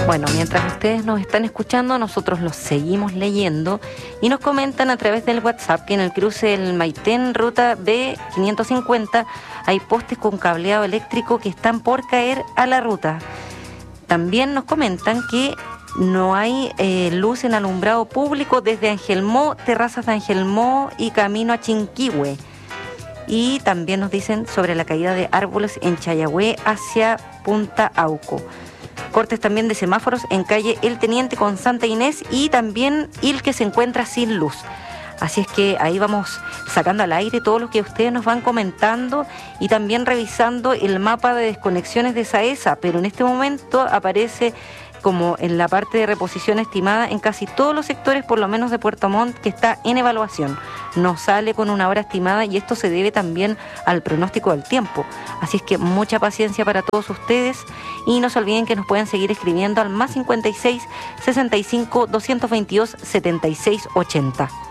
Bueno, mientras ustedes nos están escuchando, nosotros los seguimos leyendo y nos comentan a través del WhatsApp que en el cruce del Maitén, ruta B550, hay postes con cableado eléctrico que están por caer a la ruta. También nos comentan que no hay luz en alumbrado público desde Angelmó, terrazas de Angelmó y camino a Chinquihue. Y también nos dicen sobre la caída de árboles en Chayagüe hacia Punta Auco. Cortes también de semáforos en calle El Teniente con Santa Inés y también Ilque se encuentra sin luz. Así es que ahí vamos sacando al aire todo lo que ustedes nos van comentando y también revisando el mapa de desconexiones de SAESA, pero en este momento aparece como en la parte de reposición estimada en casi todos los sectores, por lo menos de Puerto Montt, que está en evaluación. No sale con una hora estimada y esto se debe también al pronóstico del tiempo. Así es que mucha paciencia para todos ustedes y no se olviden que nos pueden seguir escribiendo al +56 65 222 76 80.